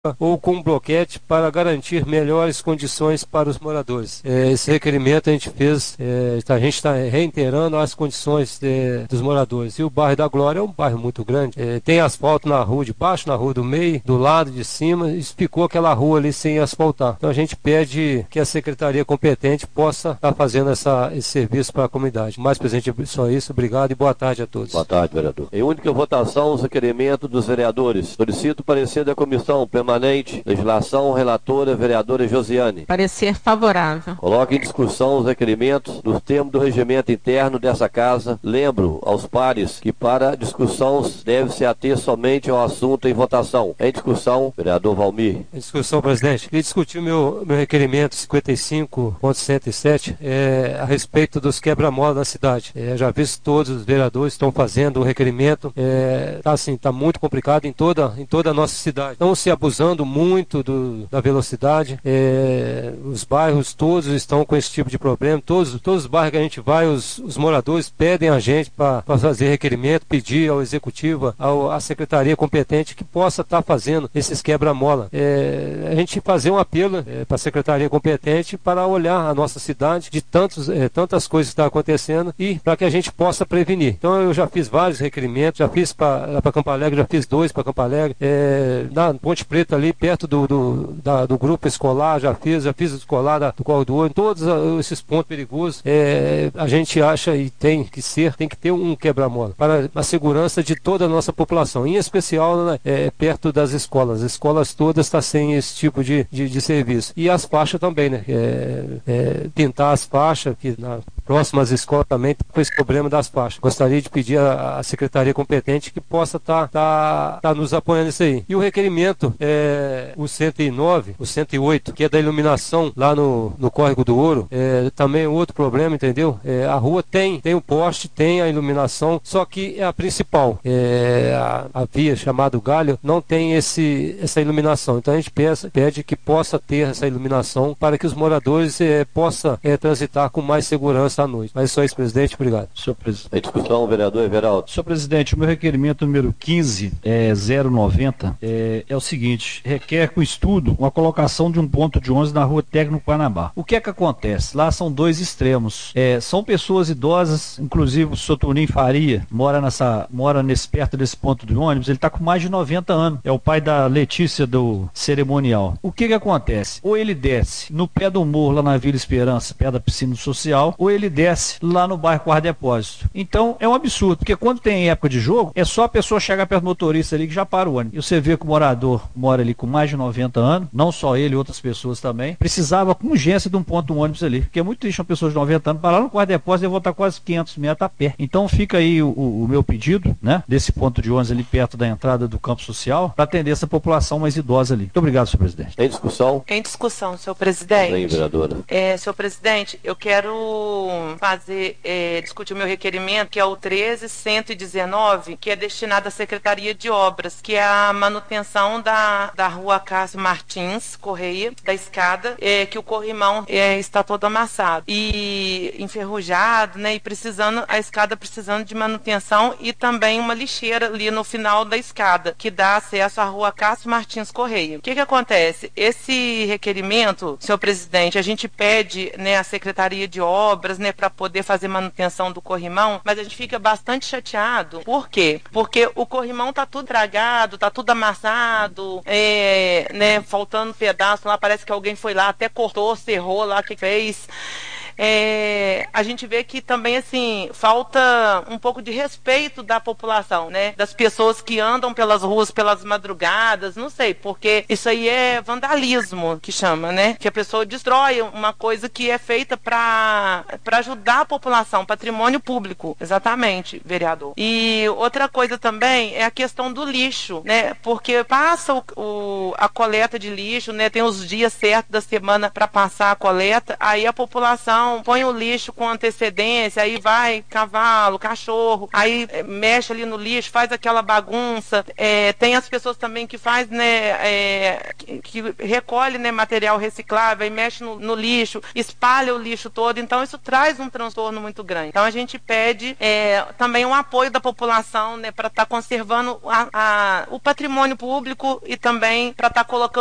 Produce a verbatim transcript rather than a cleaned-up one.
ou com bloquete para garantir melhores condições para os moradores. É, esse requerimento a gente fez, é, a gente está reiterando as condições de, dos moradores. E o bairro da Glória é um bairro muito grande, é, tem asfalto na rua de baixo, na rua do meio, do lado de cima, e ficou aquela rua ali sem asfaltar. Então a gente pede que a secretaria competente possa estar fazendo essa, esse serviço para a comunidade. Mais, presidente, só isso, obrigado e boa tarde a todos. Boa tarde, vereador. Em única votação, os requerimentos dos vereadores. Solicito o parecer da comissão permanente legislação, relatora, vereadora Josiane. Parecer favorável. Coloque em discussão os requerimentos nos termos do regimento interno dessa casa. Lembro aos pares que para discussão deve-se ater somente ao assunto em votação. Em discussão, vereador Valmir. Em discussão, presidente. Queria discutir o meu, meu requerimento cinquenta e cinco ponto cento e sete é, a respeito dos quebra-mola na cidade. É, já vi todos os vereadores estão fazendo o requerimento. É, tá assim, tá muito complicado em toda, em toda a nossa cidade. Estão se abusando muito do, da velocidade, é, os bairros todos estão com esse tipo de problema, todos, todos os bairros que a gente vai, os, os moradores pedem a gente para fazer requerimento, pedir ao executivo, ao, à secretaria competente que possa estar tá fazendo esses quebra-mola. É, a gente fazer um apelo é, para a secretaria competente para olhar a nossa cidade de tantos, é, tantas coisas que estão acontecendo e para que a gente possa prevenir. Então eu já fiz vários requerimentos, já fiz para Campo Alegre, já fiz dois para Campo Alegre, é, na Ponte Preta ali perto do, do, da, do grupo escolar, já fiz, já fiz o escolar da, do Corro do Ouro, todos esses pontos perigosos, é, a gente acha e tem que ser, tem que ter um quebra-mola para a segurança de toda a nossa população, em especial né, é, perto das escolas. As escolas todas estão sem esse tipo de, de, de serviço. E as faixas também, né? É, é, pintar as faixas, que na próximas escolas também com esse problema das faixas. Gostaria de pedir à, à secretaria competente que possa estar tá, tá, tá nos apoiando nisso aí. E o requerimento é o cento e nove, o cento e oito, que é da iluminação lá no, no Córrego do Ouro, é, também é outro problema, entendeu? É, a rua tem, tem o poste, tem a iluminação, só que é a principal, é, a, a via chamada Galho, não tem esse, essa iluminação. Então a gente pensa, pede que possa ter essa iluminação para que os moradores é, possam é, transitar com mais segurança à noite. Mas só isso, presidente, obrigado. Senhor presidente. Em discussão, vereador Everaldo. Senhor presidente, o meu requerimento número quinze, é, zero noventa, é, é o seguinte, requer com estudo uma colocação de um ponto de ônibus na rua Técnico Guanabara. O que é que acontece? Lá são dois extremos. É, são pessoas idosas, inclusive o senhor Toninho Faria, mora, nessa, mora nesse, perto desse ponto de ônibus, ele está com mais de noventa anos. É o pai da Letícia do cerimonial. O que que acontece? Ou ele desce no pé do morro, lá na Vila Esperança, perto da piscina social, ou ele desce lá no bairro Quarto Depósito. Então, é um absurdo, porque quando tem época de jogo, é só a pessoa chegar perto do motorista ali que já para o ônibus. E você vê que o morador mora ali com mais de noventa anos, não só ele, outras pessoas também, precisava com urgência de um ponto de um ônibus ali, porque é muito triste uma pessoa de noventa anos parar no Quarto Depósito e voltar quase quinhentos metros a pé. Então fica aí o, o, o meu pedido, né, desse ponto de ônibus ali perto da entrada do campo social, para atender essa população mais idosa ali. Muito obrigado, senhor presidente. Em discussão? Em discussão, senhor presidente. Bem, vereadora. É, senhor presidente, eu quero fazer, é, discutir o meu requerimento, que é o treze cento e dezenove, que é destinado à Secretaria de Obras, que é a manutenção da, da rua Cássio Martins Correia, da escada, é, que o corrimão é, está todo amassado e enferrujado, né, e precisando, a escada precisando de manutenção e também uma lixeira ali no final da escada, que dá acesso à rua Cássio Martins Correia. O que que acontece? Esse requerimento, senhor presidente, a gente pede, né, a Secretaria de Obras, né, para poder fazer manutenção do corrimão, mas a gente fica bastante chateado. Por quê? Porque o corrimão tá tudo tragado, tá tudo amassado, é, né, faltando pedaço lá, parece que alguém foi lá, até cortou, serrou lá, o que fez. É, a gente vê que também, assim, falta um pouco de respeito da população, né? Das pessoas que andam pelas ruas, pelas madrugadas, não sei, porque isso aí é vandalismo, que chama, né? Que a pessoa destrói uma coisa que é feita para para ajudar a população, patrimônio público, exatamente, vereador. E outra coisa também é a questão do lixo, né? Porque passa o, o, a coleta de lixo, né? Tem os dias certos da semana para passar a coleta, aí a população não põe o lixo com antecedência, aí vai cavalo, cachorro, aí é, mexe ali no lixo, faz aquela bagunça. É, tem as pessoas também que faz, né, é, que, que recolhe, né, material reciclável e mexe no, no lixo, espalha o lixo todo, então isso traz um transtorno muito grande. Então a gente pede é, também um apoio da população, né, para estar tá conservando a, a, o patrimônio público e também para estar tá colocando